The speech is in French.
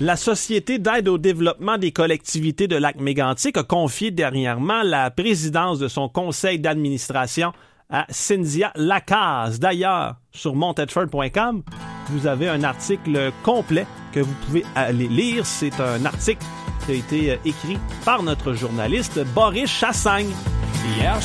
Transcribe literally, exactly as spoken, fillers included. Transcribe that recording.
La Société d'aide au développement des collectivités de Lac-Mégantic a confié dernièrement la présidence de son conseil d'administration à Cynthia Lacaze. D'ailleurs, sur montedford point com, vous avez un article complet que vous pouvez aller lire. C'est un article qui a été écrit par notre journaliste Boris Chassagne. Hier